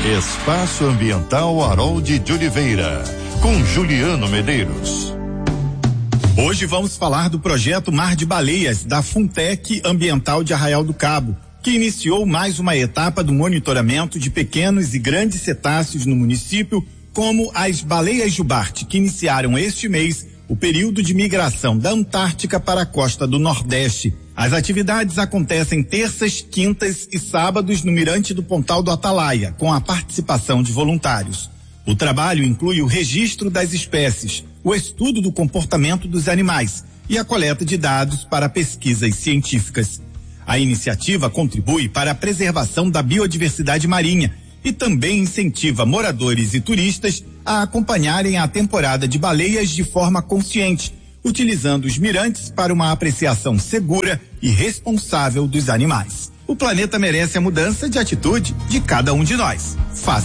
Espaço Ambiental Harold de Oliveira, com Juliano Medeiros. Hoje vamos falar do projeto Mar de Baleias, da Funtec Ambiental de Arraial do Cabo, que iniciou mais uma etapa do monitoramento de pequenos e grandes cetáceos no município, como as baleias jubarte, que iniciaram este mês o período de migração da Antártica para a costa do Nordeste. As atividades acontecem terças, quintas e sábados no Mirante do Pontal do Atalaia, com a participação de voluntários. O trabalho inclui o registro das espécies, o estudo do comportamento dos animais e a coleta de dados para pesquisas científicas. A iniciativa contribui para a preservação da biodiversidade marinha e também incentiva moradores e turistas a acompanharem a temporada de baleias de forma consciente, utilizando os mirantes para uma apreciação segura e responsável dos animais. O planeta merece a mudança de atitude de cada um de nós. Faça